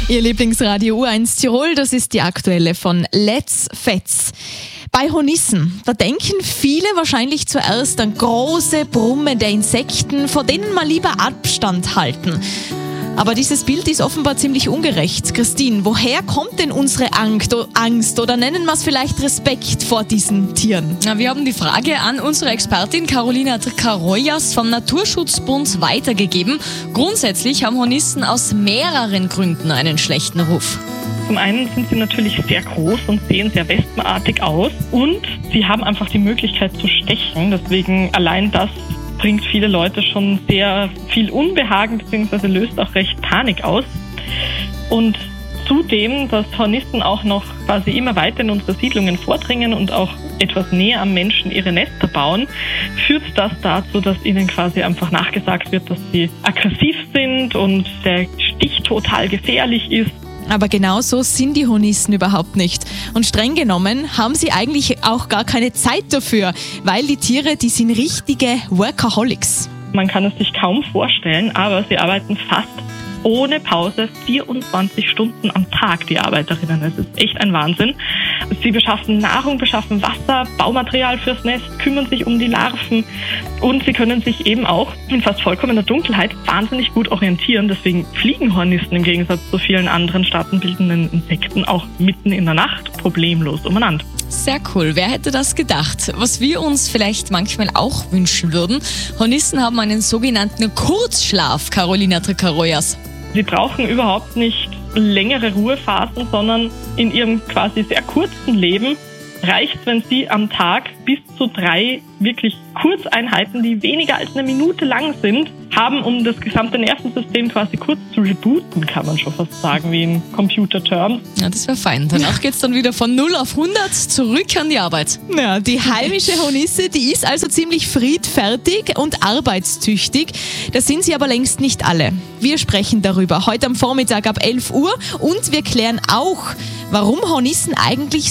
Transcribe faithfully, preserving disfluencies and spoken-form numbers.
Ihr Lieblingsradio U eins Tirol, das ist die aktuelle von Let's Fetz. Bei Hornissen, da denken viele wahrscheinlich zuerst an große, brummende Insekten, vor denen man lieber Abstand halten. Aber dieses Bild ist offenbar ziemlich ungerecht. Christine, woher kommt denn unsere Angst oder nennen wir es vielleicht Respekt vor diesen Tieren? Ja, wir haben die Frage an unsere Expertin Carolina Tracaroyas vom Naturschutzbund weitergegeben. Grundsätzlich haben Hornissen aus mehreren Gründen einen schlechten Ruf. Zum einen sind sie natürlich sehr groß und sehen sehr wespenartig aus und sie haben einfach die Möglichkeit zu stechen. Deswegen allein das bringt viele Leute schon sehr viel Unbehagen bzw. löst auch recht Panik aus. Und zudem, dass Hornissen auch noch quasi immer weiter in unsere Siedlungen vordringen und auch etwas näher am Menschen ihre Nester bauen, führt das dazu, dass ihnen quasi einfach nachgesagt wird, dass sie aggressiv sind und der Stich total gefährlich ist. Aber genau so sind die Hornissen überhaupt nicht. Und streng genommen haben sie eigentlich auch gar keine Zeit dafür, weil die Tiere, die sind richtige Workaholics. Man kann es sich kaum vorstellen, aber sie arbeiten fast ohne Pause vierundzwanzig Stunden am Tag, die Arbeiterinnen. Das ist echt ein Wahnsinn. Sie beschaffen Nahrung, beschaffen Wasser, Baumaterial fürs Nest, kümmern sich um die Larven und sie können sich eben auch in fast vollkommener Dunkelheit wahnsinnig gut orientieren. Deswegen fliegen Hornissen im Gegensatz zu vielen anderen staatenbildenden Insekten auch mitten in der Nacht problemlos umeinander. Sehr cool. Wer hätte das gedacht? Was wir uns vielleicht manchmal auch wünschen würden. Hornissen haben einen sogenannten Kurzschlaf, Carolina Tracaroyas. Sie brauchen überhaupt nicht längere Ruhephasen, sondern in ihrem quasi sehr kurzen Leben reicht es, wenn sie am Tag bis zu drei wirklich Kurzeinheiten, die weniger als eine Minute lang sind, haben, um das gesamte Nervensystem quasi kurz zu rebooten, kann man schon fast sagen, wie in Computerterms. Ja, das wäre fein. Danach geht es dann wieder von null auf hundert zurück an die Arbeit. Ja, die heimische Hornisse, die ist also ziemlich friedfertig und arbeitstüchtig. Das sind sie aber längst nicht alle. Wir sprechen darüber heute am Vormittag ab elf Uhr und wir klären auch, warum Hornissen eigentlich